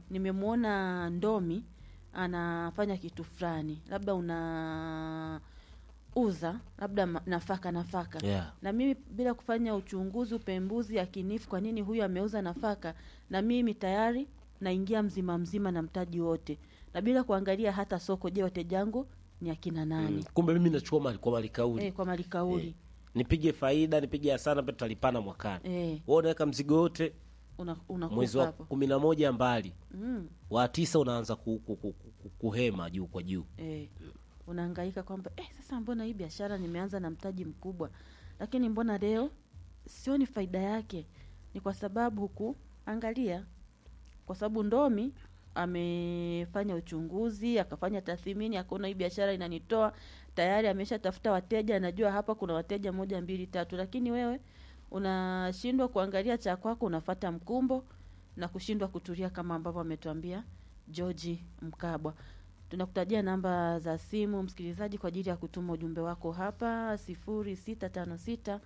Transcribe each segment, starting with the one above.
nimemwona Ndomi anafanya kitu fulani, labda una uza labda nafaka Yeah. na mimi bila kufanya uchunguzi, upembuzi yakinifu kwa nini huyu ameuza nafaka, na mimi tayari naingia mzima na mtaji wote, na bila kuangalia hata soko, je, wateja wangu ni akina nani? Kumbe mimi nachukua mali kwa mali kauli. Kwa mali kauli. Nipige faida, nipige hasara, pia tutalipana mwakani. Wewe unaweka mzigo wote mwezi wa 11 mbali. Wa 9 unaanza kuhema juu kwa juu. Unahangaika kwamba sasa mbona hii biashara nimeanza na mtaji mkubwa, lakini mbona leo sioni faida yake? Ni kwa sababu hukuangalia, kwa sababu Ndomi amefanya uchunguzi, akafanya tathmini, akaona hii biashara inanitoa, tayari ameshatafuta wateja, anajua hapa kuna wateja 1 2 3, lakini wewe unashindwa kuangalia cha kwako, unafuata mkumbo na kushindwa kutulia kama ambavyo ametuambia George Mkabwa. Tunakutajia namba za simu msikilizaji kwa ajili ya kutuma ujumbe wako hapa 0656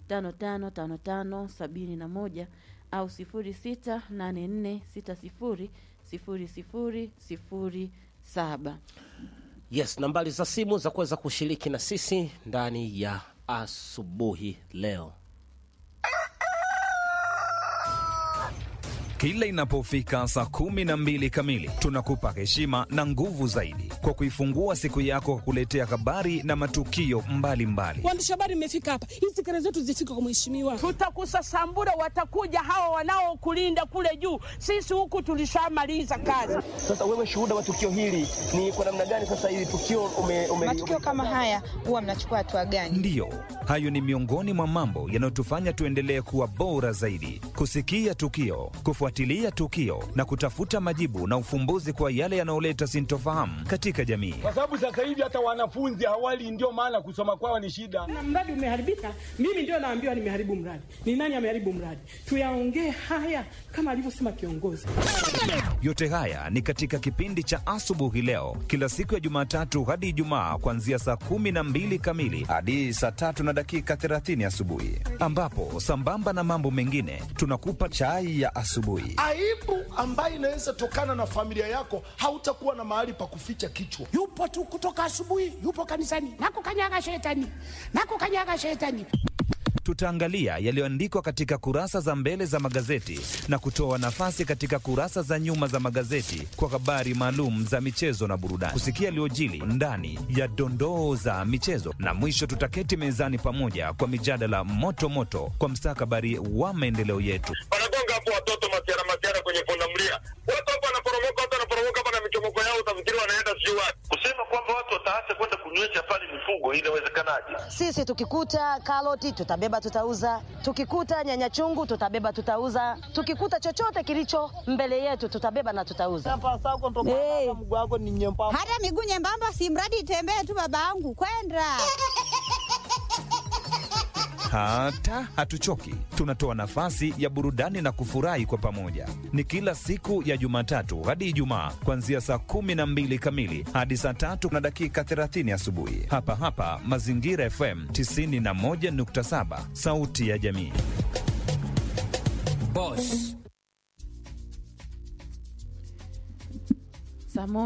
555571 au 0684600007. Yes, nambari za simu za kuweza kushiriki na sisi ndani ya asubuhi leo. Kila inapofika saa 12 kamili, tunakupa heshima na nguvu zaidi kwa kuifungua siku yako kwa kuletea habari na matukio mbalimbali. Waandishi habari mmefika hapa, hizi kelele zetu zifike kwa mheshimiwa. Tutakusasambura, watakuja hawa wanaokulinda kule juu. Sisi huku tulishamaliza kazi. Sasa wewe shuhuda wa tukio hili ni kwa namna gani? Sasa hili tukio matukio kama haya huwa mnachukua hatua gani? Ndiyo, hayo ni miongoni mwa mambo yanayotufanya tuendelee kuwa bora zaidi, kusikia tukio, kufuatilia tukio na kutafuta majibu na ufumbuzi kwa yale yanayoleta sintofahamu katika jamii. Kwa sababu sasa hivi hata wanafunzi hawali, ndio maana kusoma kwao ni shida. Na mradi umeharibika, mimi ndio naambiwa nimeharibu mradi. Ni nani ameharibu mradi? Tuyaongee haya kama alivyosema kiongozi. Yote haya ni katika kipindi cha asubuhi leo, kila siku ya Jumatatu hadi Ijumaa kuanzia saa 12 kamili hadi saa 3:30 asubuhi, ambapo sambamba na mambo mengine tunakupa chai ya asubuhi. Aibu ambayo inaweza tokana na familia yako, hautakuwa na mahali pa kuficha kichwa. Yupo tu kutoka asubuhi, yupo kanisani, nakukanyaga shetani. Tutaangalia yaliyoandikwa katika kurasa za mbele za magazeti na kutoa nafasi katika kurasa za nyuma za magazeti kwa habari maalum za michezo na burudani, kusikia yaliyojili ndani ya dondoo za michezo, na mwisho tutaketi mezani pamoja kwa mijadala moto kwa mstakabali wa maendeleo yetu. Wanagonga hapo watoto matiara kwenye pundamilia. Watu hapo wanaporomoka hapa na michomoko yao, utafikiri wanaenda sijui wapi. Kusema kwamba watu wataacha kwenda kunywesha pale mifugo, inawezekanaje? Sisi tukikuta karoti tutabeba tutauza, tukikuta nyanya chungu tutabeba tutauza, tukikuta chochote kilicho mbele yetu tutabeba na tutauza. Hata miguu nyembamba si mradi itembee tu babangu kwenda. Hata hatuchoki, tunatoa nafasi ya burudani na kufurahi kwa pamoja. Ni kila siku ya Jumatatu hadi Ijumaa kuanzia saa 12 kamili hadi saa 3:30 asubuhi, hapa Mazingira FM 91.7, sauti ya jamii. Boss. Saa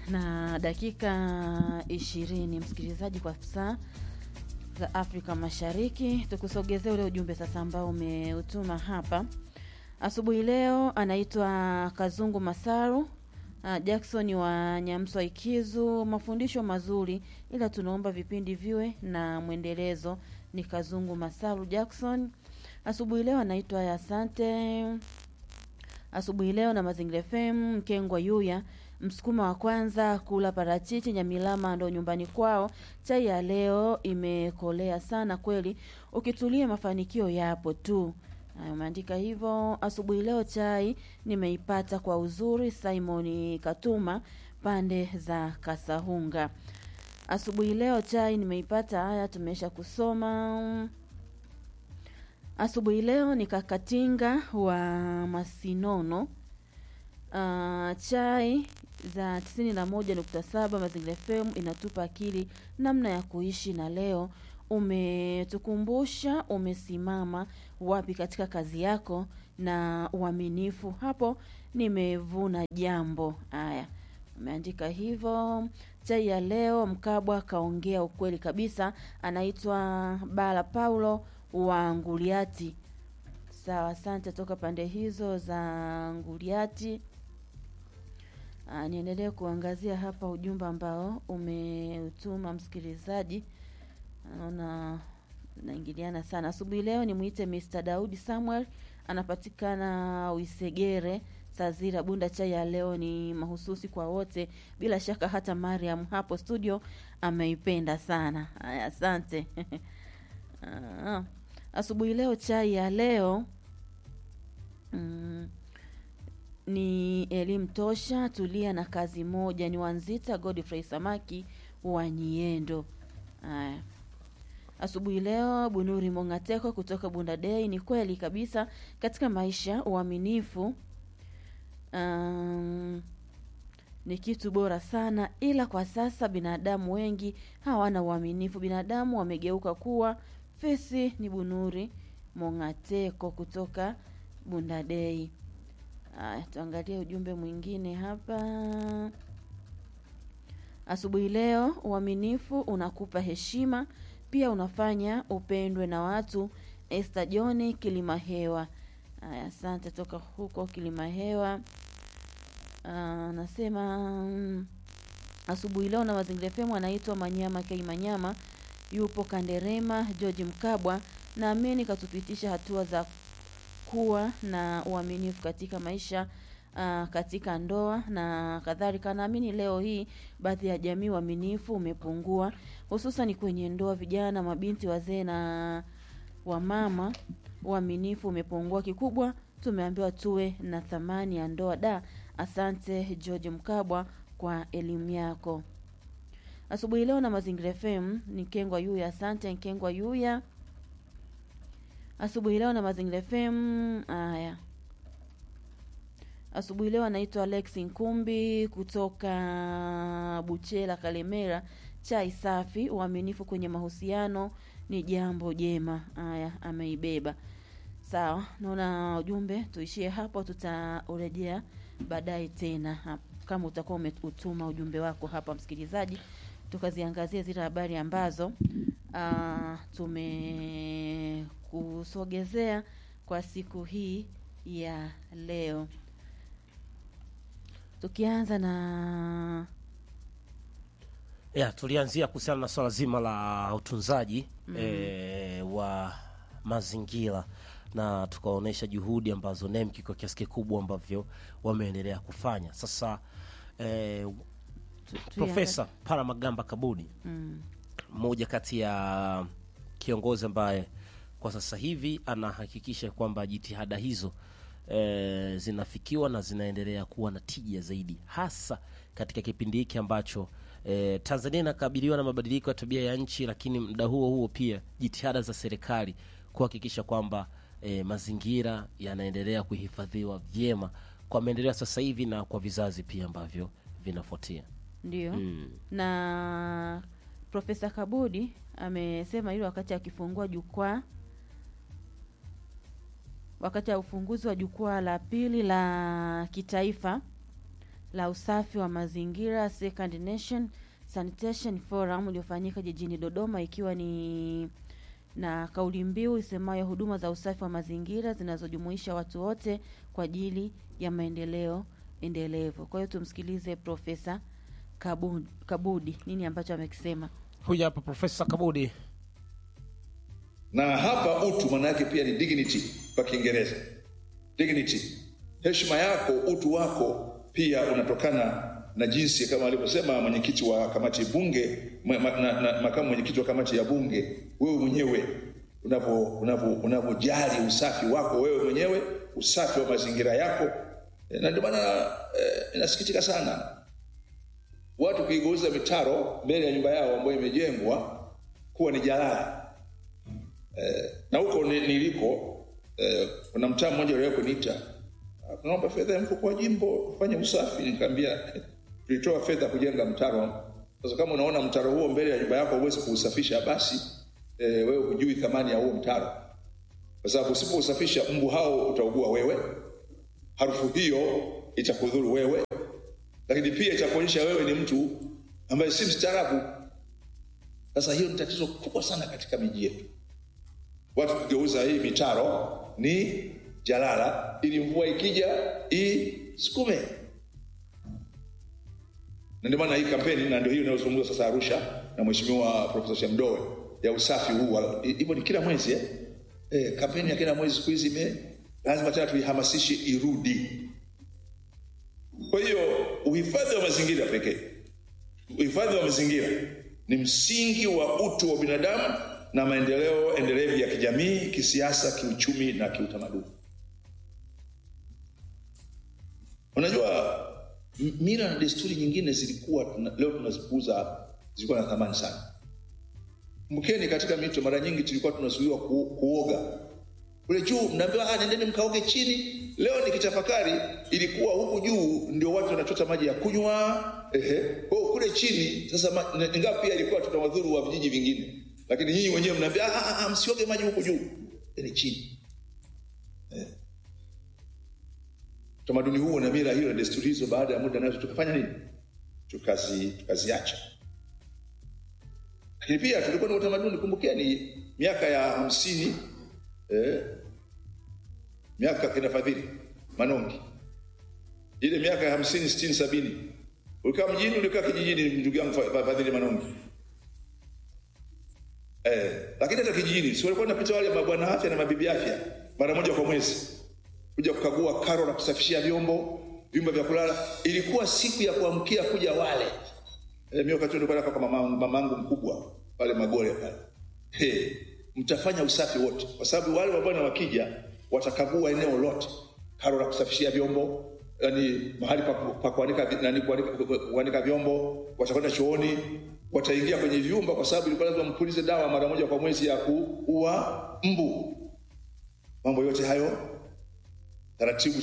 1:20 msikilizaji, kwa saa za Afrika Mashariki. Tukusogezea ule ujumbe sasa ambao umeutuma hapa asubuhi leo. Anaitwa Kazungu Masaru Jackson wa Nyamswa Ikizu. Mafundisho mazuri, ila tunaomba vipindi viwe na mwendelezo. Ni Kazungu Masaru Jackson. Asubuhi leo anaitwa Asante. Asubuhi leo na Mazingira FM Mkengwa Yuya. Msukuma wa kwanza kula parachichi Nyamilama ndo nyumbani kwao. Chai ya leo imekolea sana kweli, ukitulia mafanikio yapo tu. Umeandika hivyo. Asubuhi leo chai nimeipata kwa uzuri. Simon Katuma pande za Kasahunga. Asubuhi leo chai nimeipata. Haya tumesha kusoma. Asubuhi leo ni Kakatinga wa Masinono. Chai za 91.7 Mazingira FM inatupa akili namna ya kuishi, na leo umetukumbusha umesimama wapi katika kazi yako na uaminifu. Hapo nimevuna jambo. Haya, ameandika hivyo. Chai ya leo Mkabwa kaongea ukweli kabisa. Anaitwa Bala Paulo wa Nguliati. Sawa, asante toka pande hizo za Nguliati. Niendelee kuangazia hapa ujumbe ambao umeutuma msikilizaji. Naona naingiliana sana. Asubuhi leo nimuite Mr. Daudi Samuel, anapatikana Uisegere, Sazira, Bunda. Chai ya leo ni mahususi kwa wote, bila shaka hata Mariam hapo studio ameipenda sana. Haya, asante. Asubuhi leo chai ya leo ni elimu tosha, tulia na kazi moja. Ni Wanzita Godfrey Samaki wa Nyiendo. Haya, asubuhi leo Bunuri Mongateko kutoka Bunda Day. Ni kweli kabisa, katika maisha uaminifu ni kitu bora sana, ila kwa sasa binadamu wengi hawana uaminifu. Binadamu wamegeuka kuwa fisi. Ni Bunuri Mongateko kutoka Bunda Day. Tuangalie ujumbe mwingine hapa. Asubuhi leo uaminifu unakupa heshima, pia unafanya upendwe na watu. Esther John Kilimahewa. Asante toka huko Kilimahewa. Nasema asubuhi leo na Mazingira FM anaitwa Manyama K Manyama, yupo Kanderema. George Mkabwa, naamini katupitisha hatua za kuwa na uaminifu katika maisha, katika ndoa na kadhalika. Naamini leo hii baadhi ya jamii uaminifu umepungua, hususan kwenye ndoa. Vijana, mabinti, wazee na wamama, uaminifu umepungua. Kikubwa tumeambiwa tuwe na thamani ya ndoa. Asante George Mkabwa kwa elimu yako. Asubuhi leo na Mazingira FM ni Kengwa Yuya. Asante Kengwa Yuya. Asubuhi leo na Mazingira FM. Haya, asubuhi leo anaitwa Alex Nkumbi kutoka Buchela Kalemera. Chai safi, uaminifu kwenye mahusiano ni jambo jema. Haya, ameibeba. Sawa, naona ujumbe tuishie hapo, tutaurejea baadaye tena kama utakuwa umetuma ujumbe wako hapa msikilizaji, tukaziangazia zile habari ambazo tumekusogezea kwa siku hii ya leo. Tukianza na tulianzia kuhusiana na swala zima la utunzaji wa mazingira, na tukaonesha juhudi ambazo NEMC kwa kiasi kikubwa ambavyo wameendelea kufanya. Sasa Profesa Paramagamba Kabudi, mmoja kati ya kiongozi ambaye kwa sasa hivi anahakikisha kwamba jitihada hizo zinafikiwa na zinaendelea kuwa na tija zaidi, hasa katika kipindi hiki ambacho Tanzania inakabiliwa na mabadiliko ya tabia ya nchi, lakini muda huo pia jitihada za serikali kuhakikisha kwamba mazingira yanaendelea kuhifadhiwa vyema kwa maendeleo sasa hivi na kwa vizazi pia ambavyo vinafuatia. Ndio. Na Profesa Kabudi amesema hilo wakati akifungua jukwaa, wakati wa ufunguzi wa jukwaa la pili la kitaifa la usafi wa mazingira, Second Nation Sanitation Forum, uliofanyika jijini Dodoma, ikiwa ni na kauli mbiu isemayo huduma za usafi wa mazingira zinazojumuisha watu wote kwa ajili ya maendeleo endelevu. Kwa hiyo tumsikilize Profesa Kabudi nini ambacho amekisema. Huyu hapa Profesa Kabudi. Na hapa utu maana yake pia ni dignity kwa Kiingereza. Dignity. Heshima yako, utu wako pia unatokana na jinsi kama alivyosema mwenyekiti wa kamati bunge na makamu mwenyekiti wa kamati ya bunge, wewe mwenyewe unavyojali usafi wako wewe mwenyewe, usafi wa mazingira yako. Na ndio maana inasikitika sana watu kuigeuza mitaro mbele ya nyumba yao ambayo imejengwa kuwa ni jalala. Na huko niliko kuna mtaa mmoja leo kuniita, tunaomba fedha ya mfuko wa jimbo ufanye usafi. Nikamwambia tulitoa fedha kujenga mtaro. Sasa kama unaona mtaro huo mbele ya nyumba yako huwezi kuusafisha, basi wewe hujui thamani ya huo mtaro, kwa sababu usipousafisha mbu hao utaugua wewe, harufu hiyo itakudhuru wewe, lakini pia itakuonyesha wewe ni mtu ambaye si mstaarabu. Sasa hiyo ni tatizo kubwa sana katika miji yetu. Watu kugeuza hii mitaro ni jalala ili mvua ikija isukume. Na ndio maana hii kampeni, na ndio hiyo inayozungumzwa sasa Arusha na Mheshimiwa Profesa Shamdoe, ya usafi huu hivyo ni kila mwezi kampeni ya kila mwezi siku hizi lazima tena tuihamasishe irudi. Kwa hiyo uhifadhi wa mazingira pekee, uhifadhi wa mazingira ni msingi wa utu wa binadamu na maendeleo endelevu ya kijamii, kisiasa, kiuchumi na kiutamaduni. Unajua mila na desturi nyingine zilikuwa leo tunazipuuza, zilikuwa na thamani sana. Mkeni katika mito mara nyingi tulikuwa tunazuiwa kuoga. Kule juu mnaambiwa nendeni mkaoge chini. Leo nikitafakari ilikuwa huku juu ndio watu wanachota maji ya kunywa. Kwa kule chini sasa ingawa pia ilikuwa tunawadhuru wa vijiji vingine. Lakini nyinyi wenyewe mnaambia msioge maji huku juu. Ni chini. Tamaduni huo na mila hiyo na desturi hizo baada ya muda nazo tukafanya nini? Tukaziacha. Lakini pia tulikuwa na utamaduni, kumbukeni miaka ya 50 miaka kina Fadhili Manongi. Ile miaka ya 50, 60, 70. Ulikaa mjini, ulikaa kijijini, ndugu yangu Fadhili Manongi. Lakini hata kijijini si walikuwa wanapita wale mabwana afya na mabibi afya mara moja kwa mwezi kuja kukagua karo na kusafishia vyombo vya kulala. Ilikuwa siku ya kuamkia kuja wale. Mimi wakati nilikuwa kama mamangu mkubwa pale Magole pale. Mtafanya usafi wote kwa sababu wale mabwana wakija watakagua eneo lote, karo la kusafishia vyombo, yani mahali pa kuanika vyombo, watakwenda chooni, wataingia kwenye vyumba kwa sababu ilikuwa lazima mpulize dawa mara moja kwa mwezi ya kuua mbu. Mambo yote hayo taratibu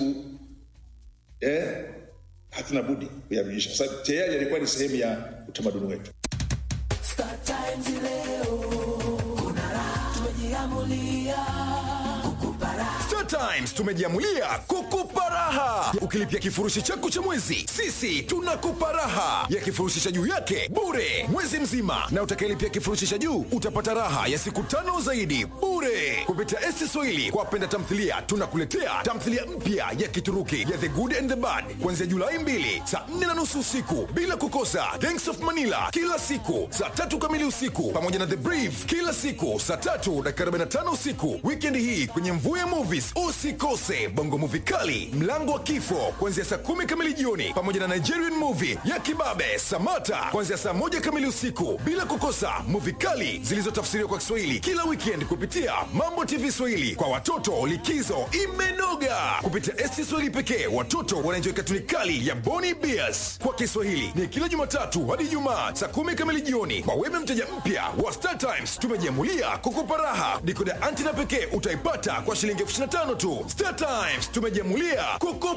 hatuna budi kuyabadilisha kwa sababu tayari yalikuwa ni sehemu ya utamaduni wetu. Star Times leo kuna raha, tumejiamulia kukupa raha. Star Times tumejiamulia kukupa raha. Ukilipia kifurushi chako cha mwezi, sisi tunakupa raha ya kifurushi cha juu yake bure mwezi mzima, na utakayelipia kifurushi cha juu utapata raha ya siku 5 zaidi bure. Kupitia ST Swahili kwa wapenda tamthilia, tunakuletea tamthilia mpya ya Kituruki ya The Good and the Bad kuanzia Julai 2 saa 4:30 usiku, bila kukosa Gangs of Manila kila siku saa 3 kamili usiku, pamoja na The Brave kila siku saa 3:45 usiku. Weekend hii kwenye Mvuya Movies usikose Bongo Movie kali Mlango wa Kifo kuanzia saa 10 kamili jioni, pamoja na Nigerian movie ya Kibabe Samata kuanzia saa 1 kamili usiku, bila kukosa movie kali zilizotafsiriwa kwa Kiswahili kila weekend kupitia Mambo TV Swahili. Kwa watoto likizo imenoga kupitia ST Swahili pekee. Watoto wanaenjoy katuni kali ya Bonnie Bears kwa Kiswahili ni kila Jumatatu hadi Ijumaa saa 10 kamili jioni. Kwa wewe mteja mpya wa Star Times, tumejiamulia kukupa raha. Decoder antenna pekee utaipata kwa shilingi 25,000 tu. Star Times tumejiamulia kukupa.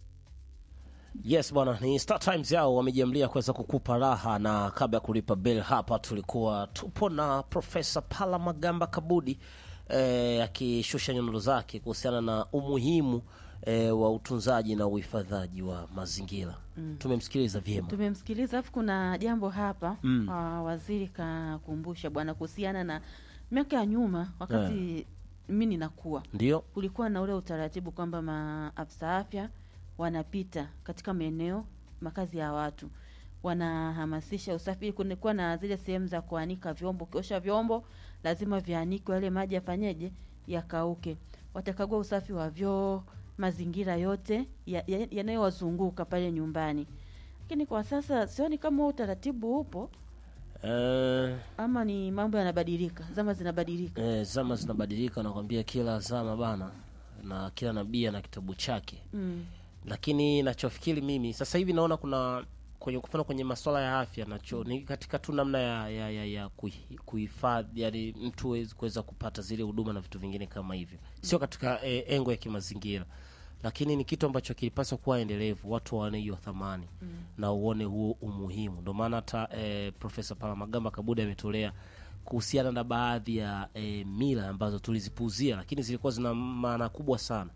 Yes bwana, ni Star Times yao wamejiamlia kuweza kukupa raha. Na kabla ya kulipa bill hapa tulikuwa tupo na Profesa Palamagamba Kabudi akishusha nyono zake kuhusiana na umuhimu wa utunzaji na uhifadhaji wa mazingira. Tumemsikiliza vyema. Tumemsikiliza, afu kuna jambo hapa waziri kakumbusha bwana kuhusiana na miaka ya nyuma wakati mimi ninakuwa. Ndio. Kulikuwa na ule utaratibu kwamba maafisa afya wanapita katika maeneo makazi ya watu, wanahamasisha usafi. Kulikuwa na zile sehemu za kuanika vyombo, kiosha vyombo lazima vianikwe, yale maji yafanyeje yakauke. Watakagua usafi wa vyoo, mazingira yote yanayowazunguka pale nyumbani. Lakini kwa sasa sioni kama utaratibu upo. Ama ni mambo yanabadilika, zama zinabadilika. Zama zinabadilika, nakwambia kila zama bana na kila nabii na kitabu chake. Lakini nachofikiri mimi sasa hivi naona kuna kwenye masuala ya afya nacho ni katika tu namna ya kuhifadhi, yani mtu kuweza kupata zile huduma na vitu vingine kama hivyo. Sio katika engo ya kimazingira. Lakini ni kitu ambacho kilipaswa kuwa endelevu, watu waone hiyo thamani na uone huo umuhimu. Ndio maana hata Profesa Palamagamba Kabudi ametolea kuhusiana na baadhi ya mila ambazo tulizipuuzia lakini zilikuwa zina maana kubwa sana.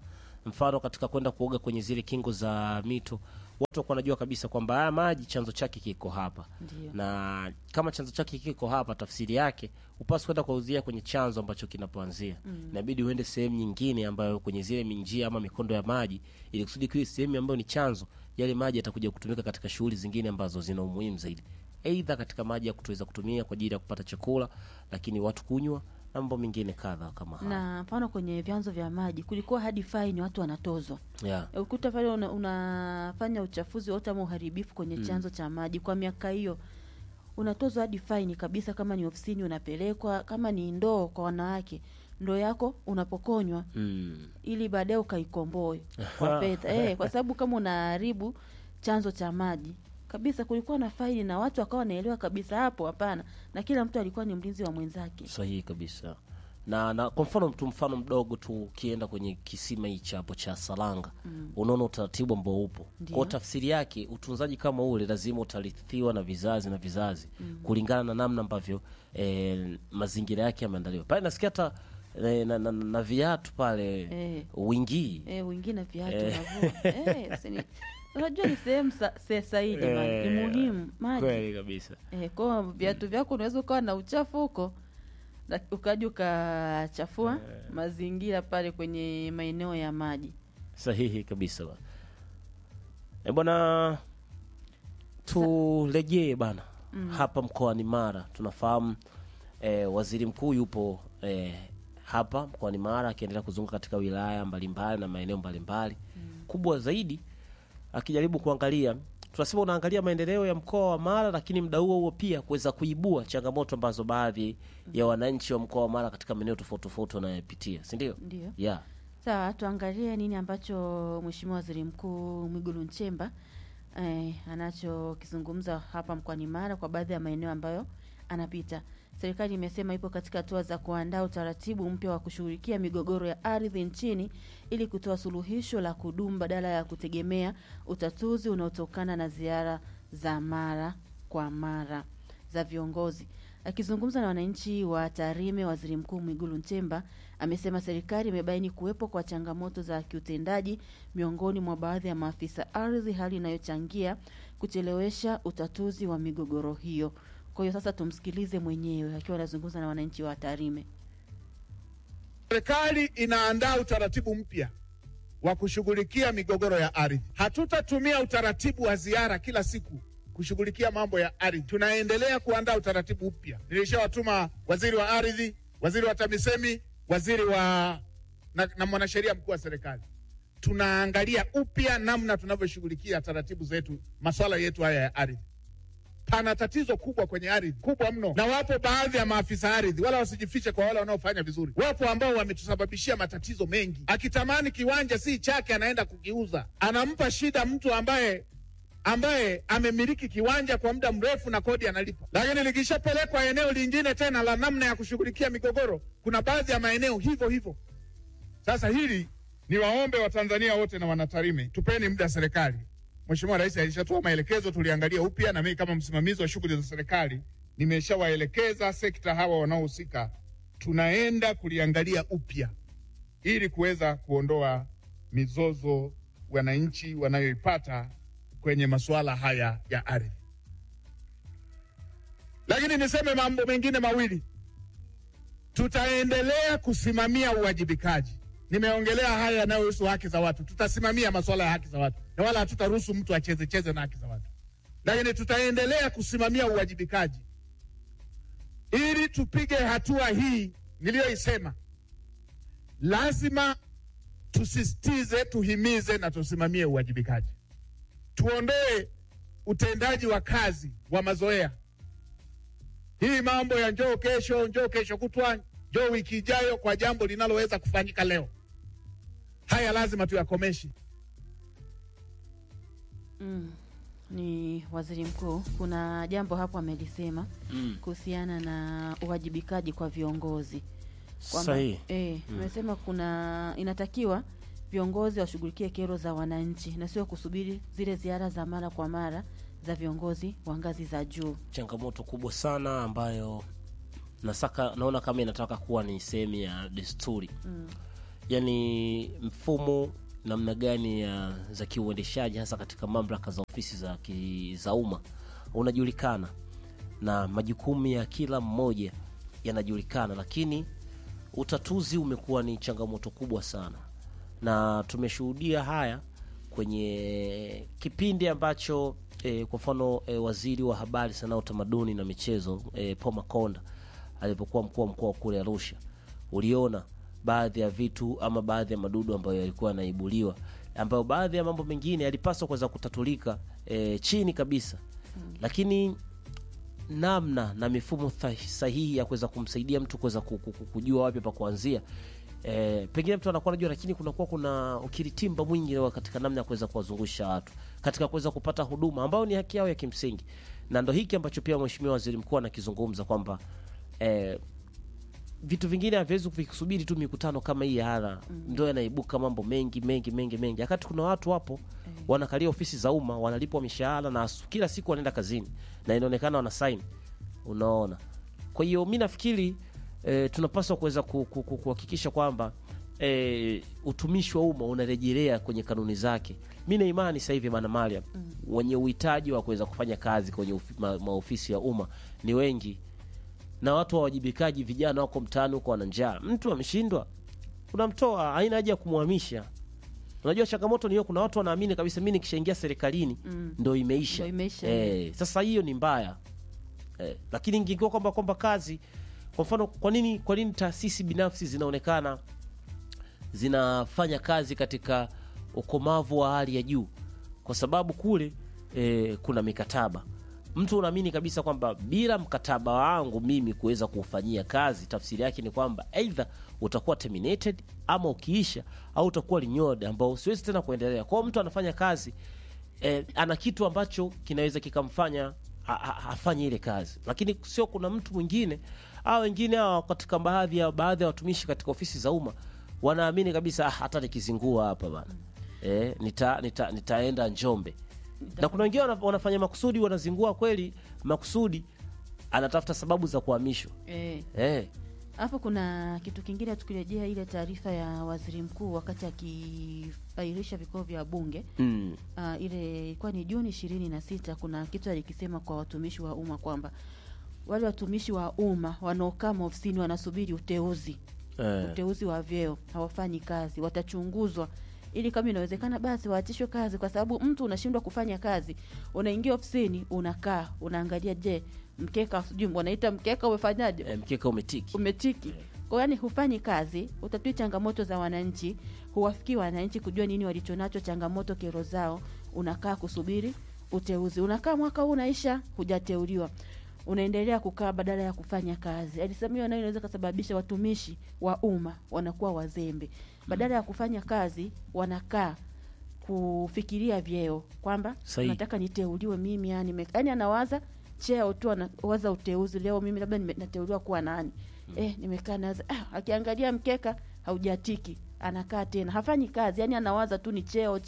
Mfano katika kwenda kuoga kwenye zile kingo za mito, watu wanajua kabisa kwamba haya maji chanzo chake kiko hapa. Ndiyo. Na kama chanzo chake kiko hapa, tafsiri yake upasi kwenda kuuzia kwenye chanzo ambacho kinapoanzia. Inabidi uende sehemu nyingine ambayo kwenye zile njia ama mikondo ya maji, ili kusudi kwa sehemu ambayo ni chanzo, yale maji yatakuja kutumika katika shughuli zingine ambazo zina umuhimu zaidi. Aidha katika maji ya kutoweza kutumia kwa ajili ya kupata chakula, lakini watu kunywa na mambo mengine kadha kama haya. Na mfano kwenye vyanzo vya maji kulikuwa hadi fine watu wanatozwa. Yeah. Ukuta pale unafanya uchafuzi wote ama uharibifu kwenye chanzo cha maji kwa miaka hiyo, unatozwa hadi fine kabisa. Kama ni ofisini unapelekwa, kama ni ndoo kwa wanawake, ndoo yako unapokonywa ili baadaye ukaikomboe kwa fedha. Kwa sababu kama unaharibu chanzo cha maji kabisa, kulikuwa na faini na watu wakawa wanaelewa kabisa hapo hapana, na kila mtu alikuwa ni mlinzi wa mwenzake. Sahihi kabisa. Na kwa mfano mdogo tu, ukienda kwenye kisima hicho hapo cha Salanga, unaona utaratibu ambao upo. Kwa tafsiri yake utunzaji kama ule lazima utarithiwa na vizazi na vizazi, kulingana na namna ambavyo mazingira yake yameandaliwa. Pale nasikia hata na viatu pale wingi na viatu navua. Unajua ni sehemu sahihi ni muhimu maji. Kweli kabisa. Kwa viatu vyako unaweza ukawa na uchafu huko, ukaja ukachafua mazingira pale kwenye maeneo ya maji. Sahihi kabisa bana. Bwana, turejee bana hapa mkoani Mara. Tunafahamu waziri mkuu yupo hapa mkoani Mara akiendelea kuzunguka katika wilaya mbalimbali na maeneo mbalimbali. Kubwa zaidi akijaribu kuangalia, tunasema unaangalia maendeleo ya mkoa wa Mara, lakini muda huo pia kuweza kuibua changamoto ambazo baadhi ya wananchi wa mkoa wa Mara katika maeneo tofauti tofauti wanayopitia, si ndio? Ndio. Yeah. Sawa, tuangalie nini ambacho Mheshimiwa Waziri Mkuu Mwigulu Nchemba anachokizungumza hapa mkoani Mara kwa baadhi ya maeneo ambayo anapita. Serikali imesema ipo katika hatua za kuandaa utaratibu mpya wa kushughulikia migogoro ya ardhi nchini ili kutoa suluhisho la kudumu badala ya kutegemea utatuzi unaotokana na ziara za mara kwa mara za viongozi. Akizungumza na wananchi wa Tarime, Waziri Mkuu Mwigulu Nchemba amesema serikali imebaini kuwepo kwa changamoto za kiutendaji miongoni mwa baadhi ya maafisa ardhi, hali inayochangia kuchelewesha utatuzi wa migogoro hiyo. Kwa hiyo sasa tumsikilize mwenyewe akiwa anazungumza na wananchi wa Tarime. Serikali inaandaa utaratibu mpya wa kushughulikia migogoro ya ardhi. Hatutatumia utaratibu wa ziara kila siku kushughulikia mambo ya ardhi. Tunaendelea kuandaa utaratibu mpya. Nilishawatuma waziri wa ardhi, waziri wa TAMISEMI, waziri wa na mwanasheria mkuu wa serikali. Tunaangalia upya namna tunavyoshughulikia taratibu zetu, masuala yetu haya ya ardhi. Pana tatizo kubwa kwenye ardhi, kubwa mno. Na wapo baadhi ya maafisa ardhi, wala wasijifiche kwa wale wanaofanya vizuri. Wapo ambao wametusababishia matatizo mengi. Akitamani kiwanja si chake anaenda kukiuza. Anampa shida mtu ambaye amemiliki kiwanja kwa muda mrefu na kodi analipa. Lakini likishapelekwa eneo lingine tena la namna ya kushughulikia migogoro, kuna baadhi ya maeneo hivyo hivyo. Sasa hili ni waombe wa Tanzania wote na wanatarime, tupeni muda serikali. Mheshimiwa Rais alishatoa maelekezo, tuliangalia upya, na mimi kama msimamizi wa shughuli za serikali nimeshawaelekeza sekta hawa wanaohusika, tunaenda kuliangalia upya ili kuweza kuondoa mizozo wananchi wanayoipata kwenye masuala haya ya ardhi. Lakini niseme mambo mengine mawili. Tutaendelea kusimamia uwajibikaji. Nimeongelea haya yanayohusu haki za watu. Tutasimamia masuala ya haki za watu, na wala hatutaruhusu mtu acheze na haki za watu. Lakini tutaendelea kusimamia uwajibikaji ili tupige hatua hii niliyoisema. Lazima tusisitize, tuhimize na tusimamie uwajibikaji. Tuondoe utendaji wa kazi wa mazoea. Hii mambo ya njoo kesho kutwa, njoo wiki ijayo kwa jambo linaloweza kufanyika leo. Haya lazima tuyakomeshe. Ni waziri mkuu. Kuna jambo hapo amelisema kuhusiana na uwajibikaji kwa viongozi. Amesema inatakiwa viongozi washughulikie kero za wananchi na sio kusubiri zile ziara za mara kwa mara za viongozi wa ngazi za juu. Changamoto kubwa sana ambayo naona kama inataka kuwa ni sehemu ya desturi. Yaani mfumo namna gani za kiuendeshaji hasa katika mamlaka za ofisi za umma unajulikana na majukumu ya kila mmoja yanajulikana, lakini utatuzi umekuwa ni changamoto kubwa sana, na tumeshuhudia haya kwenye kipindi ambacho kwa mfano waziri wa habari, sanaa, utamaduni na michezo Paul Makonda alipokuwa mkuu wa mkoa kule Arusha. Uliona baadhi ya vitu ama baadhi ya madudu ambayo yalikuwa yanaibuliwa, ambayo baadhi ya mambo mengine yalipaswa kuweza kutatulika chini kabisa, lakini namna na mifumo sahihi ya kuweza kumsaidia mtu kuweza kujua wapi pa kuanzia, pengine mtu anakuwa anajua, lakini kuna ukiritimba mwingi katika namna ya kuweza kuwazungusha watu katika kuweza kupata huduma ambayo ni haki yao ya kimsingi. Na ndo hiki ambacho pia Mheshimiwa Waziri Mkuu anakizungumza kwamba vitu vingine haviwezi kusubiri tu mikutano kama hii hana, ndio yanaibuka mambo mengi. Wakati kuna watu hapo wanakalia ofisi za umma, wanalipwa mishahara na kila siku wanaenda kazini na inaonekana wana sign, unaona. Kwa hiyo mimi nafikiri tunapaswa kuweza kuhakikisha kwamba utumishi wa umma unarejelea kwenye kanuni zake. Mimi na imani sasa hivi Bwana Mariam, wenye uhitaji wa kuweza kufanya kazi kwenye maofisi ya umma ni wengi, na watu wawajibikaji, vijana wako mtaani huko wana njaa. Mtu ameshindwa unamtoa, haina haja ya kumhamisha. Unajua changamoto ni hiyo, kuna watu wanaamini kabisa mimi nikishaingia serikalini ndio imeisha. Sasa hiyo ni mbaya. Lakini ingekuwa kwamba kazi, kwa mfano, kwa nini taasisi binafsi zinaonekana zinafanya kazi katika ukomavu wa hali ya juu? Kwa sababu kule kuna mikataba. Mtu unaamini kabisa kwamba bila mkataba wangu mimi kuweza kufanyia kazi, tafsiri yake ni kwamba either utakuwa terminated ama ukiisha au utakuwa renewed, ambao siwezi tena kuendelea. Kwa mtu anafanya kazi ana kitu ambacho kinaweza kikamfanya afanye ile kazi, lakini sio kuna mtu mwingine au wengine katika baadhi ya watumishi katika ofisi za umma wanaamini kabisa hata nikizingua hapa bana nitaenda Njombe. Na kuna wengine wanafanya makusudi, wanazingua kweli makusudi, anatafuta sababu za kuhamishwa. Hapo kuna kitu kingine, tukirejea ile taarifa ya waziri mkuu wakati akifairisha vikao vya bunge ile ilikuwa ni Juni 26, kuna kitu alikisema kwa watumishi wa umma kwamba wale watumishi wa umma wanaokaa ofisini wanasubiri uteuzi wa vyeo, hawafanyi kazi, watachunguzwa ili kama inawezekana basi waachishwe kazi, kwa sababu mtu unashindwa kufanya kazi, unaingia ofisini, unakaa, unaangalia, je, mkeka sijui wanaita mkeka umefanyaje? Mkeka umetiki. Kwa yani hufanyi kazi, utatui changamoto za wananchi, huwafikii wananchi kujua nini walichonacho, changamoto, kero zao, unakaa kusubiri uteuzi. Unakaa mwaka huu unaisha, hujateuliwa. Unaendelea kukaa badala ya kufanya kazi. Alisema hiyo nayo inaweza kusababisha watumishi wa umma wanakuwa wazembe. Badala ya kufanya kazi wanakaa kufikiria vyeo, kwamba nataka niteuliwe mimi, yani anawaza cheo tu, anawaza uteuzi. Leo mimi labda nateuliwa kuwa nani? Nimekaa naza, akiangalia mkeka haujatiki, anakaa tena, hafanyi kazi, yani anawaza tu ni cheo.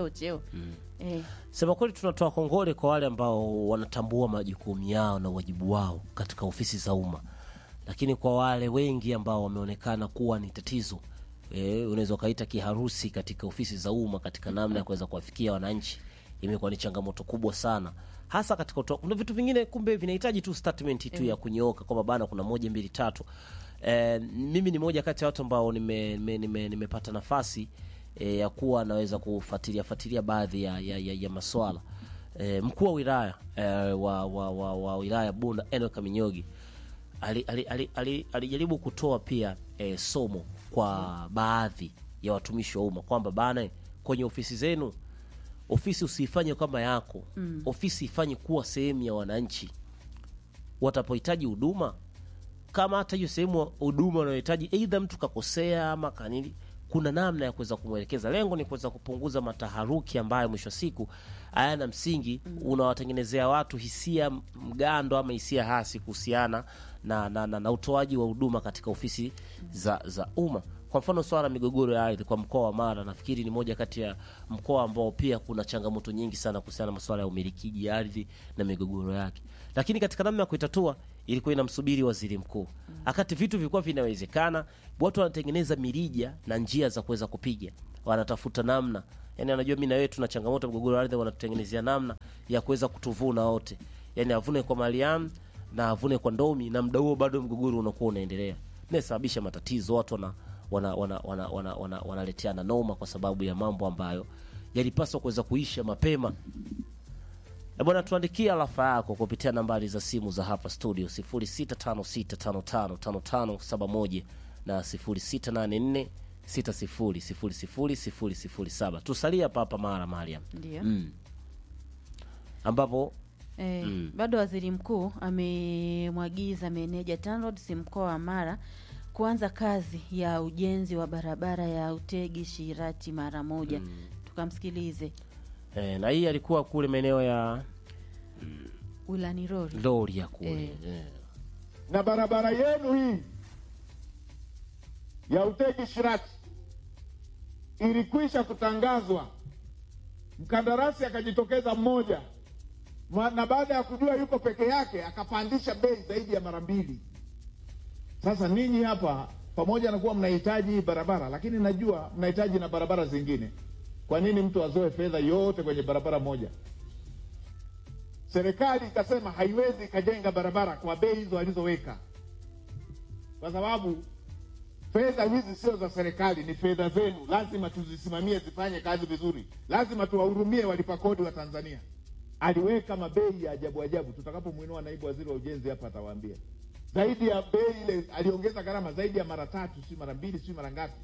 Sema kweli, tunatoa kongole kwa wale ambao wanatambua majukumu yao na wajibu wao katika ofisi za umma, lakini kwa wale wengi ambao wameonekana kuwa ni tatizo, unaweza kaita kiharusi katika ofisi za umma, katika namna ya kuweza kuwafikia wananchi, imekuwa ni changamoto kubwa sana, hasa katika kuna vitu vingine kumbe vinahitaji tu statement tu ya kunyooka kwamba bana kuna 1 2 3. Mimi ni moja kati ya watu ambao nimepata nafasi ya kuwa naweza kufuatilia baadhi ya masuala. Mkuu wa wilaya wa wilaya Bunda, Enoch Minyogi, alijaribu kutoa pia somo kwa baadhi ya watumishi wa umma kwamba bana, kwenye ofisi zenu, ofisi usifanye kama yako, ofisi ifanye kuwa sehemu ya wananchi. Watapohitaji huduma, kama hata hiyo sehemu huduma wanayohitaji, aidha mtu kakosea ama kanini, kuna namna ya kuweza kumwelekeza. Lengo ni kuweza kupunguza mataharuki ambayo mwisho siku hayana msingi, unawatengenezea watu hisia mgando ama hisia hasi kuhusiana na utoaji wa huduma katika ofisi za umma. Kwa mfano swala migogoro ya ardhi kwa mkoa wa Mara, nafikiri ni moja kati ya mkoa ambao pia kuna changamoto nyingi sana kuhusiana na masuala ya umiliki ardhi na migogoro yake. Lakini katika namna ya kuitatua ilikuwa inamsubiri waziri mkuu. Akati vitu vilikuwa vinawezekana, watu wanatengeneza mirija na njia za kuweza kupiga. wanatafuta namna, yani anajua mimi na wewe tuna changamoto mgogoro wa ardhi, wanatutengenezea namna ya kuweza kutuvuna wote, yani avune kwa Mariam na avune kwa Ndomi, na muda huo bado mgogoro unakuwa unaendelea. Inasababisha matatizo, watu wanaleteana noma kwa sababu ya mambo ambayo yalipaswa kuweza kuisha mapema. Na bwana, tuandikia alafa yako kupitia nambari za simu za hapa studio 0656555571 na 0684600007. Tusalia hapa mara Mariam. Ndio. Ambapo bado waziri mkuu amemwagiza meneja TANROADS mkoa wa Mara kuanza kazi ya ujenzi wa barabara ya Utegi Shirati mara moja. Tukamsikilize. Na hii alikuwa kule maeneo ya Ulani Lori ya kule. Na barabara yenu hii ya Utegi Shirati ilikwisha kutangazwa, mkandarasi akajitokeza mmoja, na baada ya kujua yuko peke yake akapandisha bei zaidi ya mara 2. Sasa ninyi hapa pamoja na kuwa mnahitaji barabara, lakini najua mnahitaji na barabara zingine. Kwa nini mtu azoe fedha yote kwenye barabara moja? Serikali ikasema haiwezi kajenga barabara kwa bei hizo alizoweka, kwa sababu fedha hizi sio za serikali, ni fedha zenu. Lazima tuzisimamie zifanye kazi vizuri, lazima tuwahurumie walipa kodi wa Tanzania. Aliweka mabei ya ajabu ajabu. Tutakapomuinua naibu waziri wa ujenzi hapa atawaambia zaidi ya bei ile. Aliongeza gharama zaidi ya mara 3, si mara 2, si mara ngapi.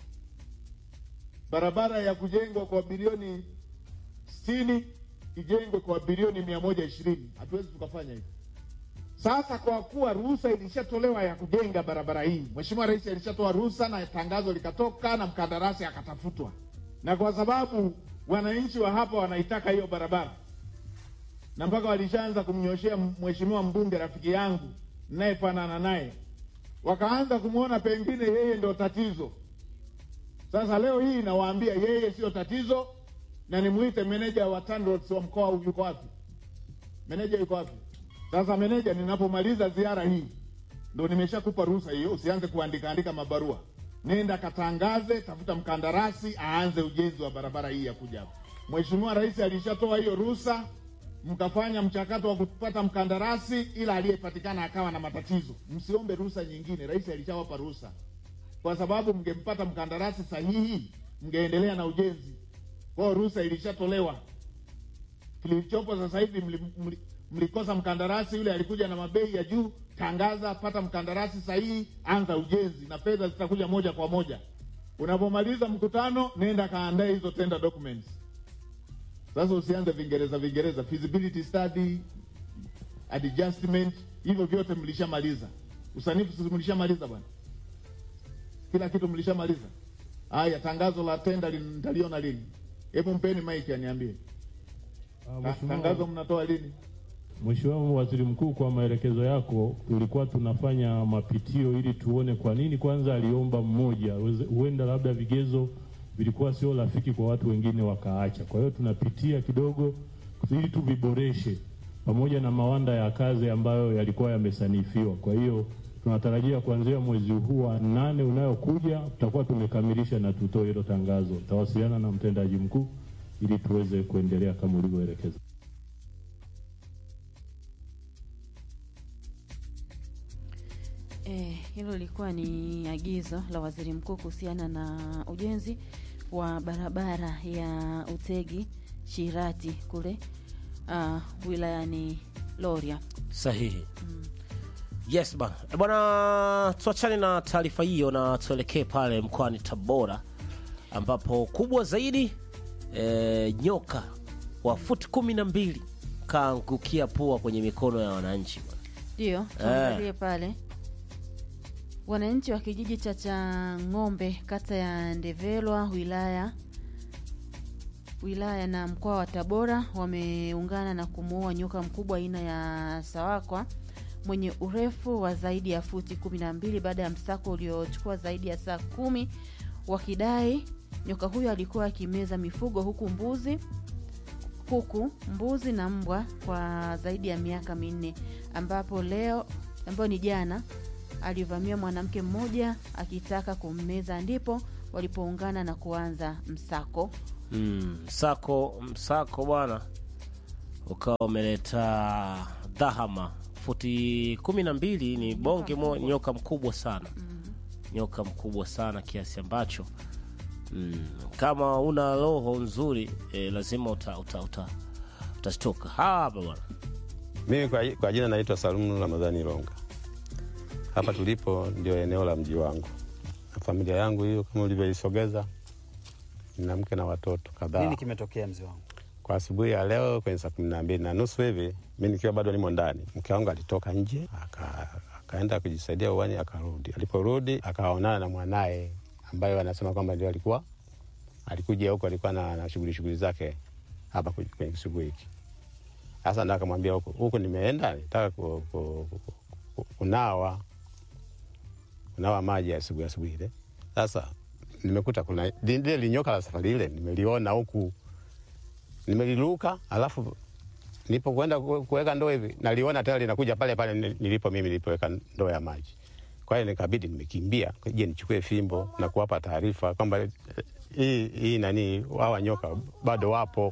Barabara ya kujengwa kwa bilioni 60 ijengwe kwa bilioni 120. Hatuwezi tukafanya hivyo. Sasa kwa kuwa ruhusa ilishatolewa ya kujenga barabara hii, Mheshimiwa Rais alishatoa ruhusa na tangazo likatoka na mkandarasi akatafutwa, na kwa sababu wananchi wa hapa wanaitaka hiyo barabara, na mpaka walishaanza kumnyoshea mheshimiwa mbunge rafiki yangu nayefanana naye, wakaanza kumuona pengine yeye ndio tatizo. Sasa leo hii nawaambia yeye sio tatizo, na nimuite meneja wa TANROADS wa mkoa huu. Yuko wapi meneja? Yuko wapi? Sasa meneja, ninapomaliza ziara hii ndio nimeshakupa ruhusa hiyo, usianze kuandika mabarua. Nenda katangaze, tafuta mkandarasi aanze ujenzi wa barabara hii ya kuja hapa. Mheshimiwa Rais alishatoa hiyo ruhusa, mkafanya mchakato wa kupata mkandarasi, ila aliyepatikana akawa na matatizo. Msiombe ruhusa nyingine, Rais alishawapa ruhusa. Kwa sababu mngempata mkandarasi sahihi, mngeendelea na ujenzi. Kwa ruhusa ilishatolewa. Kilichopo sasa hivi mlikosa mkandarasi, yule alikuja na mabei ya juu. Tangaza, pata mkandarasi sahihi, anza ujenzi, na fedha zitakuja moja kwa moja. Unapomaliza mkutano, nenda kaandae hizo tender documents. Sasa usianze vingereza, feasibility study, adjustment, hivyo vyote mlishamaliza. Usanifu mlishamaliza bwana. Kila kitu mlishamaliza. Haya, tangazo la tenda nitaliona lini? Hebu mpeni mic aniambie. Tangazo mnatoa lini? Mheshimiwa Waziri Mkuu, kwa maelekezo yako tulikuwa tunafanya mapitio ili tuone kwa nini kwanza aliomba mmoja, huenda labda vigezo vilikuwa sio rafiki kwa watu wengine wakaacha. Kwa hiyo tunapitia kidogo ili tuviboreshe pamoja na mawanda ya kazi ambayo yalikuwa yamesanifiwa. Kwa hiyo tunatarajia kuanzia mwezi huu wa 8 unayokuja tutakuwa tumekamilisha na tutoe hilo tangazo. Tawasiliana na mtendaji mkuu ili tuweze kuendelea kama ulivyoelekeza. Hilo lilikuwa ni agizo la waziri mkuu kuhusiana na ujenzi wa barabara ya Utegi Shirati kule wilayani Loria. Sahihi. Yes bwana, tuachane na taarifa hiyo na tuelekee pale mkoani Tabora, ambapo kubwa zaidi nyoka wa futi 12 kaangukia pua kwenye mikono ya wananchi. Ndio, tuangalie pale. Wananchi wa kijiji cha Chang'ombe kata ya Ndevelwa wilaya na mkoa wa Tabora wameungana na kumuua nyoka mkubwa aina ya sawakwa mwenye urefu wa zaidi ya futi 12 baada ya msako uliochukua zaidi ya saa 10, wakidai nyoka huyo alikuwa akimeza mifugo huku mbuzi na mbwa kwa zaidi ya miaka 4, ambapo ni jana alivamia mwanamke mmoja akitaka kummeza, ndipo walipoungana na kuanza msako. Msako bwana ukawa umeleta dhahama. Futi 12 ni bonge nyoka mkubwa sana. Nyoka mkubwa sana kiasi ambacho kama una roho nzuri lazima utashtoka hapa bwana. Mimi kwa jina naitwa Salumu Ramadhani Longa. Hapa tulipo ndio eneo la mji wangu. Familia yangu hiyo kama ulivyoisogeza, nina mke na watoto kadhaa. Nini kimetokea mzee wangu? Kwa asubuhi ya leo kwenye saa 12:30 hivi, mimi nikiwa bado nimo ndani, mke wangu alitoka nje akaenda kujisaidia uwani, akarudi. Aliporudi akaonana na mwanae ambaye wanasema kwamba ndio alikuja huko, alikuwa na shughuli zake hapa kwenye kisugu hiki. Sasa ndo akamwambia huko nimeenda, nataka kunawa maji ya asubuhi ile. Sasa nimekuta kuna lile linyoka la safari ile, nimeliona huku, nimeliruka, alafu nilipokwenda kuweka ndoo hivi naliona tayari linakuja pale nilipo mimi nilipoweka ndoo ya maji. Kwa hiyo nikabidi nimekimbia je nichukue fimbo na kuwapa taarifa kwamba hii nani hawa nyoka bado wapo.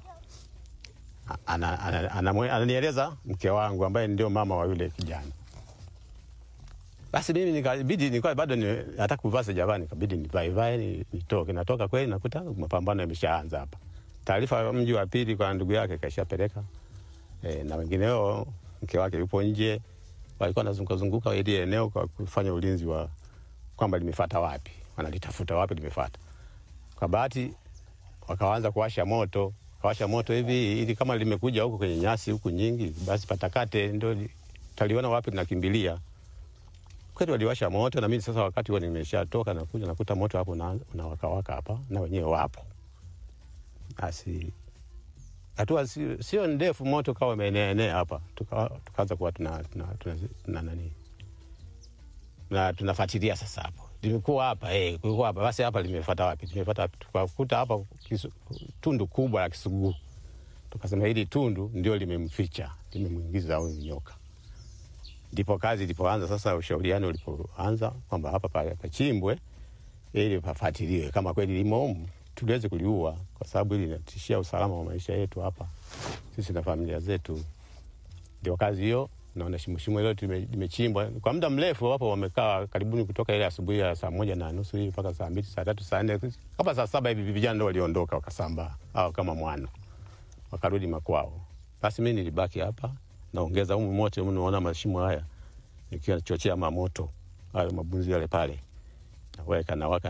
Ananieleza mke wangu ambaye ndio mama wa yule kijana. Basi mimi nilikuwa bado nataka kuvaa sijavaa, nikabidi nivae nitoke. Natoka kweli nakuta mapambano yameshaanza hapa. Taarifa mji wa pili kwa ndugu yake kaishapeleka. Na wengineo mke wake yupo nje, walikuwa wanazunguka ile eneo kwa kufanya ulinzi wa kwamba limefuata wapi, wanalitafuta wapi limefuata. Kwa bahati wakaanza kuwasha moto hivi ili kama limekuja huko kwenye nyasi huku nyingi basi patakate ndio taliona wapi tunakimbilia. Kweli waliwasha moto na mimi sasa wakati huo nimeshatoka na kuja nakuta moto hapo na waka hapa na wenyewe wapo. Basi hatua sio ndefu moto kawa umeenea hapa. Tukaanza kuwa tuna tunafuatilia sasa hapo. Limekuwa hapa kulikuwa hapa basi hapa limefuata wapi? Tukakuta hapa tundu kubwa la kisugu. Tukasema hili tundu ndio limemficha, limemuingiza huyo nyoka. Ndipo kazi ilipoanza sasa, ushauriano ulipoanza kwamba hapa pachimbwe ili pafuatiliwe kama kweli limo tuweze kuliua, kwa sababu hili linatishia usalama wa maisha yetu hapa sisi na familia zetu. Ndio kazi hiyo. Naona shimo hilo limechimbwa kwa muda mrefu. Hapo wamekaa karibuni kutoka ile asubuhi ya saa 1:30 hivi mpaka saa 2, saa 3, saa 4, kama saa 7 hivi vijana ndio waliondoka wakasambaa au kama mwana wakarudi makwao. Basi mimi nilibaki hapa naongeza humu moto, unaona mashimo haya nikiwa nachochea moto hayo mabunzi yale pale, na waka.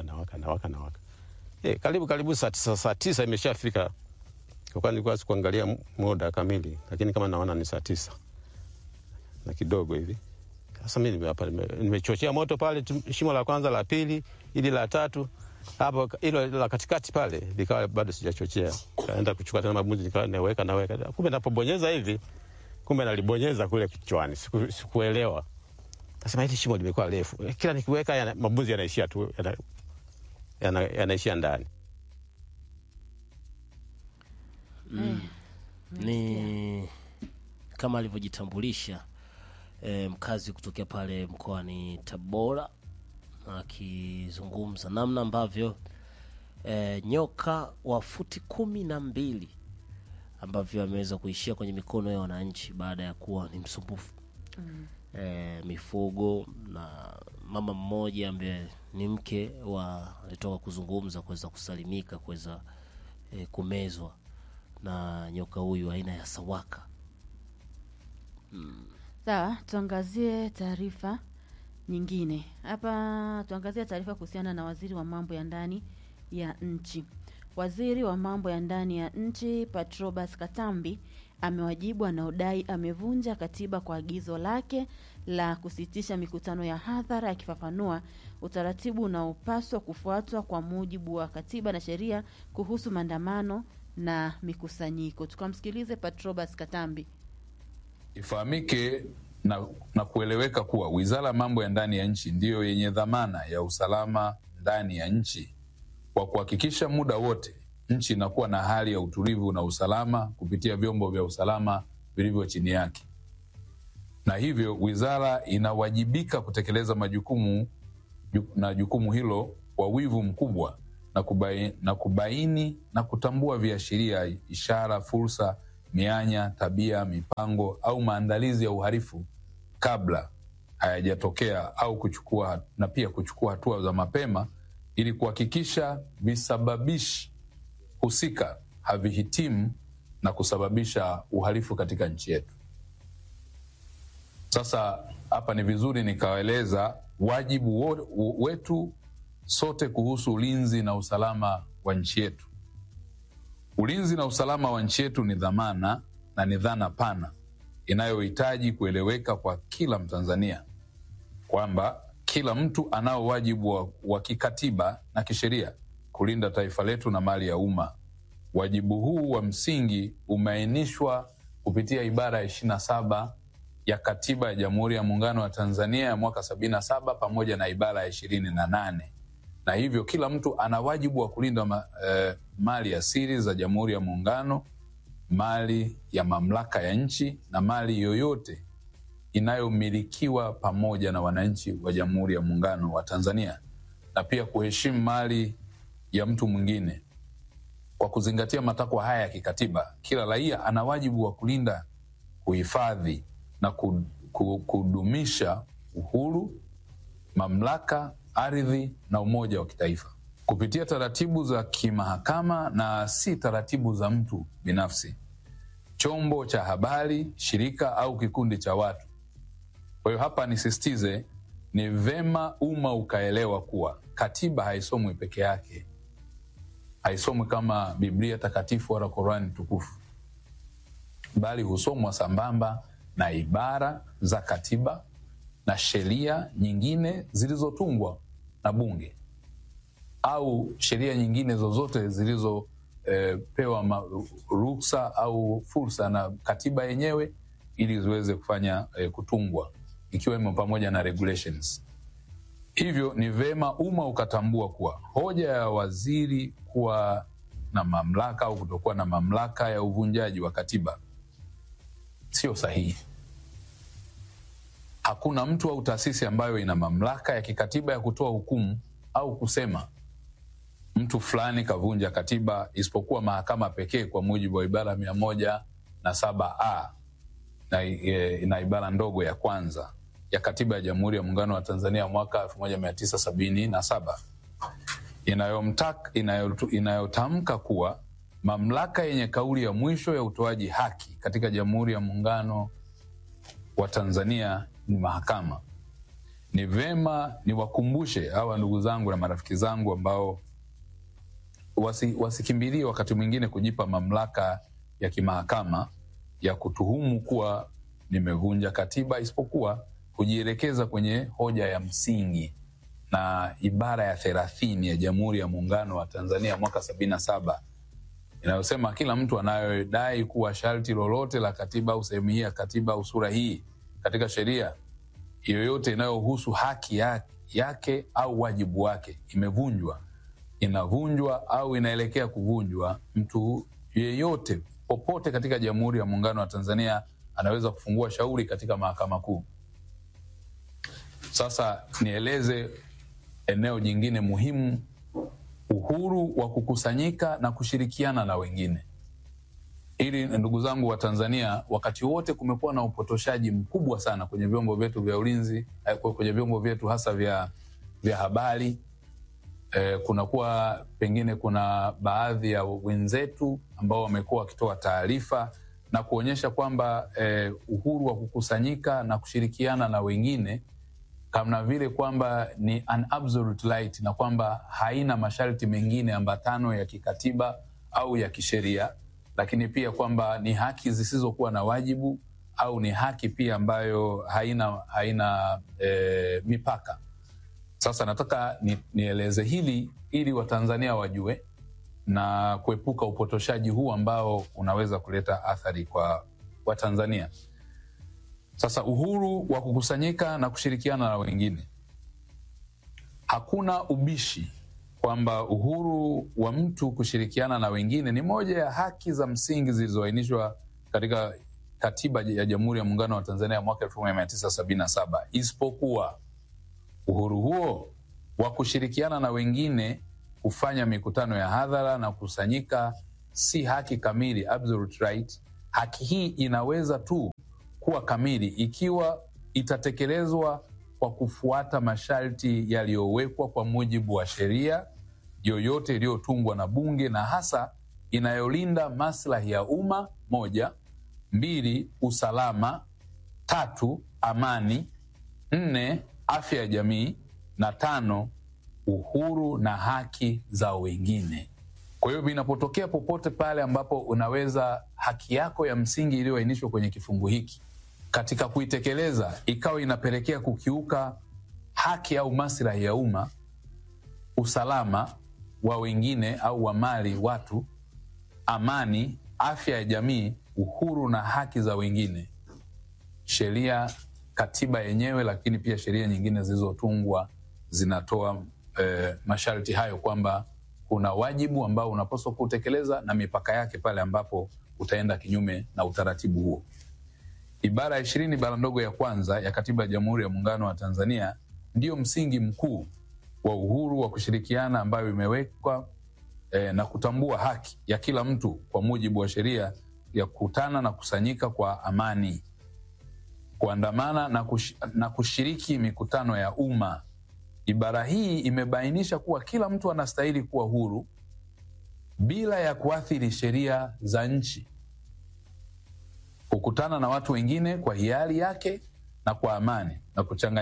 Karibu saa 9 imeshafika. Kwa nilikuwa sikuangalia muda kamili, lakini kama naona ni saa 9 na kidogo hivi. Sasa mimi hapa nimechochea moto pale, shimo la kwanza, la pili, ili la tatu. Hapo ile la katikati pale likawa bado sijachochea. Kaenda kuchukua tena mabunzi nikawa naweka. Kumbe napobonyeza hivi, kumbe nalibonyeza kule kichwani. Sikuelewa. Nasema hili shimo limekuwa refu. Kila nikiweka mabunzi yanaishia tu, yanaishia ndani. Ni kama alivyojitambulisha mkazi kutokea pale mkoani Tabora, akizungumza namna ambavyo nyoka wa futi 12 ambavyo ameweza kuishia kwenye mikono ya wananchi baada ya kuwa ni msumbufu. Mifugo na mama mmoja ambaye ni mke alitoka kuzungumza kuweza kusalimika, kuweza kumezwa na nyoka huyu aina ya sawaka. Sawa, tuangazie taarifa nyingine. Hapa tuangazie taarifa kuhusiana na waziri wa mambo ya ndani ya nchi. Waziri wa mambo ya ndani ya nchi Patrobas Katambi amewajibu anaodai amevunja katiba kwa agizo lake la kusitisha mikutano ya hadhara, akifafanua utaratibu unaopaswa kufuatwa kwa mujibu wa katiba na sheria kuhusu maandamano na mikusanyiko. Tukamsikilize Patrobas Katambi. Ifahamike na kueleweka kuwa Wizara ya Mambo ya Ndani ya Nchi ndiyo yenye dhamana ya usalama ndani ya nchi kwa kuhakikisha muda wote nchi inakuwa na hali ya utulivu na usalama kupitia vyombo vya usalama vilivyo chini yake. Na hivyo wizara inawajibika kutekeleza jukumu hilo kwa wivu mkubwa na kubaini na kutambua viashiria, ishara, fursa, mianya, tabia, mipango au maandalizi ya uhalifu kabla hayajatokea au kuchukua hatua za mapema ili kuhakikisha visababishi husika havihitimu na kusababisha uhalifu katika nchi yetu. Sasa hapa ni vizuri nikawaeleza wajibu wetu sote kuhusu ulinzi na usalama wa nchi yetu. Ulinzi na usalama wa nchi yetu ni dhamana na ni dhana pana inayohitaji kueleweka kwa kila Mtanzania, kwamba kila mtu anao wajibu wa kikatiba na kisheria kulinda taifa letu na mali ya umma. Wajibu huu wa msingi umeainishwa kupitia ibara ya 27 ya Katiba ya Jamhuri ya Muungano wa Tanzania ya mwaka 77 pamoja na ibara ya 28. Na hivyo kila mtu ana wajibu wa kulinda mali asili za Jamhuri ya Muungano, mali ya mamlaka ya nchi na mali yoyote inayomilikiwa pamoja na wananchi wa Jamhuri ya Muungano wa Tanzania, na pia kuheshimu mali ya mtu mwingine. Kwa kuzingatia matakwa haya ya kikatiba, kila raia ana wajibu wa kulinda, kuhifadhi na kudumisha uhuru, mamlaka, ardhi na umoja wa kitaifa kupitia taratibu za kimahakama na si taratibu za mtu binafsi, chombo cha habari, shirika au kikundi cha watu. Kwa hiyo hapa nisisitize, ni vema umma ukaelewa kuwa katiba haisomwi peke yake, haisomwi kama Biblia takatifu wala Qur'ani tukufu, bali husomwa sambamba na ibara za katiba na sheria nyingine zilizotungwa na bunge au sheria nyingine zozote zilizopewa ruhusa au fursa na katiba yenyewe ili ziweze kufanya kutungwa, ikiwemo pamoja na regulations. Hivyo ni vema umma ukatambua kuwa hoja ya waziri kuwa na mamlaka au kutokuwa na mamlaka ya uvunjaji wa katiba sio sahihi. Hakuna mtu au taasisi ambayo ina mamlaka ya kikatiba ya kutoa hukumu au kusema mtu fulani kavunja katiba, isipokuwa mahakama pekee kwa mujibu wa ibara 107A na ibara ndogo ya kwanza ya Katiba ya Jamhuri ya Muungano wa Tanzania mwaka 1977 inayotamka kuwa mamlaka yenye kauli ya mwisho ya utoaji haki katika Jamhuri ya Muungano wa Tanzania ni mahakama. Ni vema niwakumbushe hawa ndugu zangu na marafiki zangu ambao wasikimbilie wakati mwingine kujipa mamlaka ya kimahakama ya kutuhumu kuwa nimevunja katiba, isipokuwa kujielekeza kwenye hoja ya msingi na ibara ya 30 ya Jamhuri ya Muungano wa Tanzania mwaka 77 inayosema kila mtu anayodai kuwa sharti lolote la katiba au sehemu hii ya katiba au sura hii katika sheria yoyote inayohusu haki yake au wajibu wake imevunjwa, inavunjwa au inaelekea kuvunjwa, mtu yeyote popote katika Jamhuri ya Muungano wa Tanzania anaweza kufungua shauri katika Mahakama Kuu. Sasa nieleze eneo jingine muhimu, uhuru wa kukusanyika na kushirikiana na wengine. Ili ndugu zangu wa Tanzania, wakati wote kumekuwa na upotoshaji mkubwa sana kwenye vyombo vyetu vya ulinzi, kwenye vyombo vyetu hasa vya habari. Kuna baadhi ya wenzetu ambao wamekuwa wakitoa taarifa na kuonyesha kwamba uhuru wa kukusanyika na kushirikiana na wengine kama vile kwamba ni an absolute right na kwamba haina masharti mengine ambatano ya kikatiba au ya kisheria, lakini pia kwamba ni haki zisizokuwa na wajibu au ni haki pia ambayo haina mipaka. Sasa nataka nieleze hili ili Watanzania wajue na kuepuka upotoshaji huu ambao unaweza kuleta athari kwa Watanzania. Sasa uhuru wa kukusanyika na kushirikiana na wengine. Hakuna ubishi kwamba uhuru wa mtu kushirikiana na wengine ni moja ya haki za msingi zilizoainishwa katika Katiba ya Jamhuri ya Muungano wa Tanzania mwaka 1977. Isipokuwa uhuru huo wa kushirikiana na wengine kufanya mikutano ya hadhara na kukusanyika si haki kamili, absolute right. Haki hii inaweza tu kuwa kamili ikiwa itatekelezwa kwa kufuata masharti yaliyowekwa kwa mujibu wa sheria yoyote iliyotungwa na bunge, na hasa inayolinda maslahi ya umma: 1, 2, usalama; 3, amani; 4, afya ya jamii; na 5, uhuru na haki za wengine. Kwa hiyo vinapotokea popote pale ambapo unaweza haki yako ya msingi iliyoainishwa kwenye kifungu hiki katika kuitekeleza ikawa inapelekea kukiuka haki au maslahi ya umma, usalama wa wengine au wa mali watu, amani, afya ya jamii, uhuru na haki za wengine, sheria, katiba yenyewe, lakini pia sheria nyingine zilizotungwa zinatoa masharti hayo kwamba kuna wajibu ambao unapaswa kutekeleza na mipaka yake pale ambapo utaenda kinyume na utaratibu huo. Ibara ya 20 bara ndogo ya kwanza ya Katiba ya Jamhuri ya Muungano wa Tanzania ndio msingi mkuu wa uhuru wa kushirikiana, ambayo imewekwa na kutambua haki ya kila mtu kwa mujibu wa sheria ya kukutana na kusanyika kwa amani, kuandamana na kushiriki mikutano ya umma. Ibara hii imebainisha kuwa kila mtu anastahili kuwa huru bila ya kuathiri sheria za nchi, kukutana na watu wengine kwa hiari yake na kwa amani, na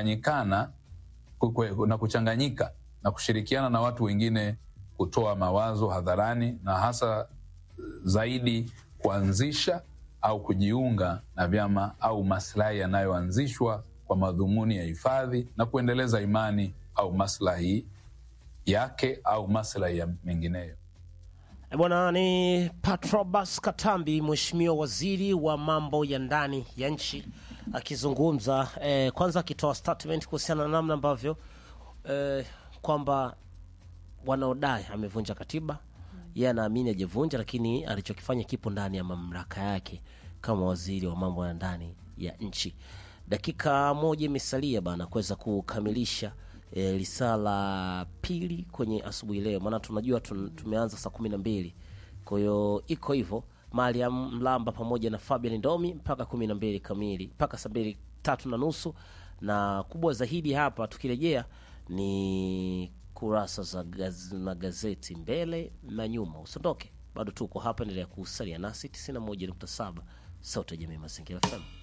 kuchanganyika na kushirikiana na watu wengine kutoa mawazo hadharani, na hasa zaidi kuanzisha au kujiunga na vyama au maslahi yanayoanzishwa kwa madhumuni ya hifadhi na kuendeleza imani au maslahi yake au maslahi ya mengineyo. Bwana ni Patrobas Katambi, Mheshimiwa Waziri wa mambo ya ndani ya nchi, akizungumza kwanza akitoa statement kuhusiana na namna ambavyo kwamba wanaodai amevunja katiba. Yeye anaamini hajavunja, lakini alichokifanya kipo ndani ya mamlaka yake kama waziri wa mambo ya ndani ya nchi. Dakika moja imesalia bana kuweza kukamilisha risala pili kwenye asubuhi leo, maana tunajua tumeanza saa 12. Kwa hiyo iko hivyo, Mariam Mlamba pamoja na Fabian Ndomi mpaka 12 kamili, mpaka 3:30. Na kubwa zaidi hapa tukirejea ni kurasa za magazeti mbele na nyuma. Usiondoke, bado tuko hapa, endelea kusalia nasi. 91.7 Sauti ya Jamii, Mazingira FM.